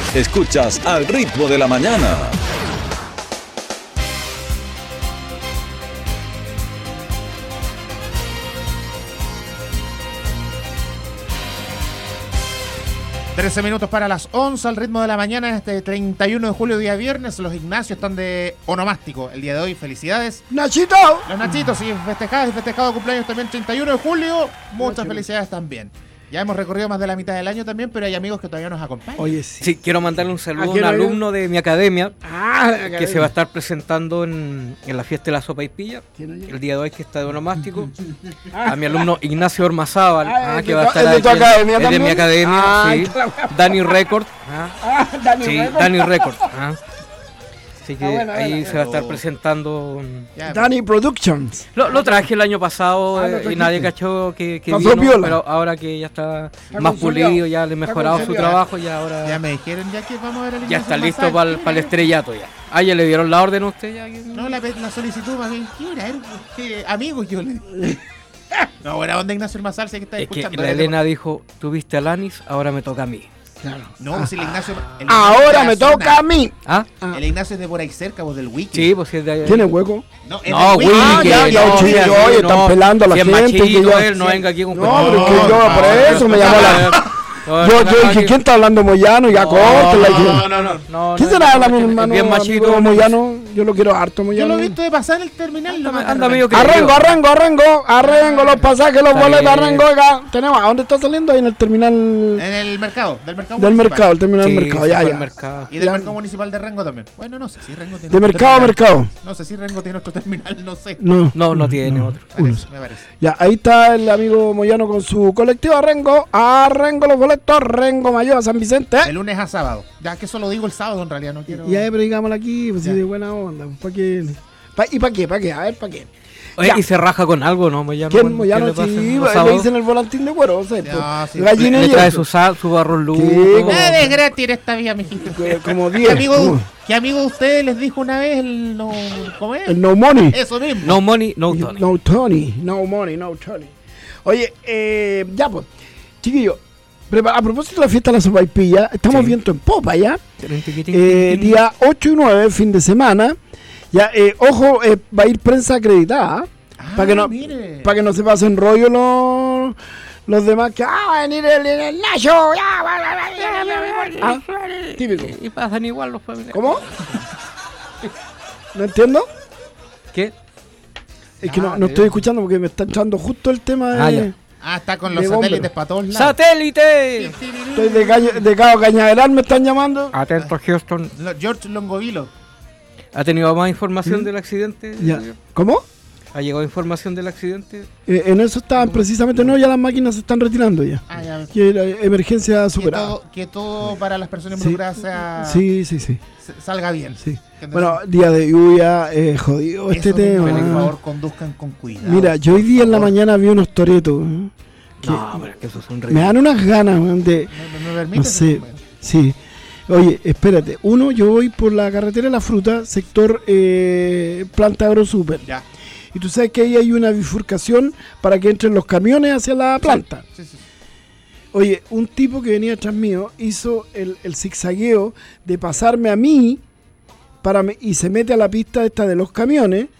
Escuchas Al Ritmo de la Mañana. Trece minutos para las 11 al ritmo de la mañana, este 31 de julio, día viernes. Los Ignacios están de onomástico el día de hoy. Felicidades. ¡Nachito! Los Nachitos, sí, festejado cumpleaños también 31 de julio. Muchas felicidades también. Ya hemos recorrido más de la mitad del año también, pero hay amigos que todavía nos acompañan. Oye, sí. Sí, quiero mandarle un saludo a un alumno de mi academia que se va a estar presentando en la fiesta de la sopa y pilla el día de hoy, que está de onomástico. A mi alumno Ignacio Ormazábal, que va a estar ahí. ¿Es de mi academia? Sí. Dani Record. Dani Record. Así que ahí se va a estar presentando. Dani Productions. Lo traje el año pasado y nadie cachó que vino, pero ahora que ya está más pulido, ya le he mejorado su trabajo y ahora. Ya me dijeron ya que vamos a ver el ya está listo para el estrellato ya. Ah, ya le dieron la orden a usted ya. No, la solicitud más bien. ¿Qué era? Amigos, yo le no, buena onda, Ignacio Ormazábal, sé que está escuchando. Que la Elena dijo, tuviste a Lanis, ahora me toca a mí. Claro. No, si el Ignacio. Ahora me toca a mí. El Ignacio es de por ahí cerca, vos del Wiki. Sí, pues si es de ahí. ¿Tiene hueco? No, Wiki. Están pelando a la gente. No venga aquí con. No, pero es que yo por eso me llamó la. Yo dije, ¿quién está hablando Moyano? Ya córtela. No. ¿Quién será mi hermano? Bien machito. Moyano. Yo lo quiero harto, Moyano. Yo lo he visto de pasar en el terminal. Anda medio que. Arrengo los pasajes, los boletos, arrengo. Tenemos, ¿a dónde está saliendo? Ahí en el terminal. En el mercado. Del mercado, el terminal del mercado. Ya. Y del mercado municipal de Rengo también. Bueno, no sé si Rengo tiene. De mercado a mercado. No sé si Rengo tiene otro terminal, no sé. No tiene otro. Me parece. Ya, ahí está el amigo Moyano con su colectivo Arrengo los boletos, Rengo Mayor a San Vicente. De lunes a sábado. Ya que eso lo digo el sábado en realidad, no quiero. Ya, pero digámoslo aquí, pues sí, de buena onda. ¿Para qué? ¿Y para qué? A ver, ¿para qué? Oye, y se raja con algo, ¿no? Moyano. ¿Quién? Moyano, sí, le dicen el volantín de cuero, o sea, le trae su sal, su arroz luz. Nada de gratis en esta vida, mijito. Como 10. ¿Qué amigo de ustedes les dijo una vez el no... ¿Cómo es? El no money. Eso mismo. No money, no Tony. No Tony, no money, no Tony. Oye, ya pues, chiquillo, a propósito de la fiesta de la sopaipilla, estamos viendo en popa ya. Día 8 y 9, fin de semana. Ya, ojo, va a ir prensa acreditada. Para que no se pasen rollo los demás que va a venir el Nacho. Típico. Y pasan igual los familiares. ¿Cómo? ¿No entiendo? ¿Qué? Es que no estoy escuchando porque me está echando justo el tema de... está con los satélites para todos lados. ¡Satélite! Estoy de Cabo Cañaveral, me están llamando. Atento, Houston. George Longovilo. ¿Ha tenido más información del accidente? Ya. ¿Cómo? ¿Ha llegado información del accidente? En eso estaban precisamente, ya las máquinas se están retirando ya. Ya. Que la emergencia superada. Que todo para las personas involucradas sea... Sí. salga bien. Sí. Bueno, día de lluvia, jodido este tema. Por favor, conduzcan con cuidado. Mira, yo hoy día en la mañana vi unos toretos. Pero es que esos son me dan unas ganas, de... No sé, sí. Oye, espérate. Yo voy por la carretera de la fruta, sector Planta AgroSuper. Ya. Y tú sabes que ahí hay una bifurcación para que entren los camiones hacia la planta. Sí. Oye, un tipo que venía atrás mío hizo el zigzagueo de pasarme a mí y se mete a la pista esta de los camiones